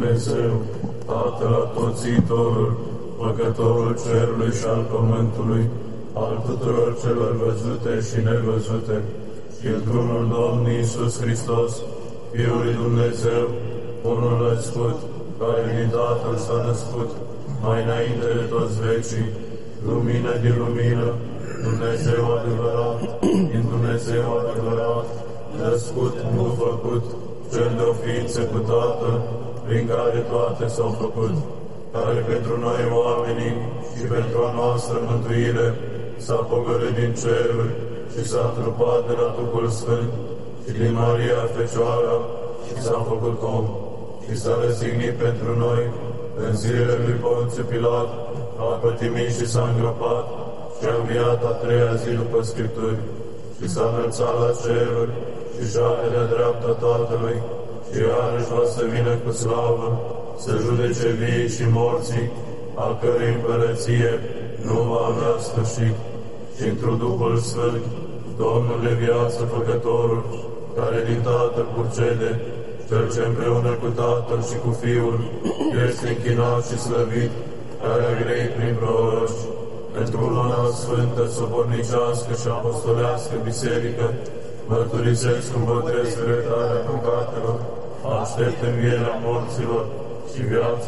Dumnezeu, Tatăl Atotțitorul, Făcătorul cerului și al pământului, al tuturor celor văzute și nevăzute, și într-unul Domnul Iisus Hristos, Fiul lui Dumnezeu, unul născut, care din Tatăl s-a născut, mai înainte de toți vecii, lumină din lumină, Dumnezeu adevărat, din Dumnezeu adevărat, născut, nu făcut, cel de o ființă cu Tatăl, prin care toate s-au făcut, care pentru noi oamenii și pentru a noastră mântuire s-a pogorât din ceruri și s-a întrupat de la Duhul Sfânt și din Maria Fecioara și s-a făcut om și s-a răstignit pentru noi în zilele lui Ponțiu Pilat, a pătimit și s-a îngropat și a înviat a treia zi după Scripturi și s-a înălțat la ceruri și șade de-a dreapta Tatălui și iarăși va să vină cu slavă să judece vii și morții, a cărei împărăție nu va avea sfârșit. Și într-un Duhul Sfânt, Domnul de viață, Făcătorul, care din Tatăl purcede, Cel ce împreună cu Tatăl și cu Fiul este închinat și slăvit, care a greit prin proroși, într-una sfântă, sobornicească și apostolească biserică, mărturisesc cu botez iertarea păcatelor, aștept învierea morților și viața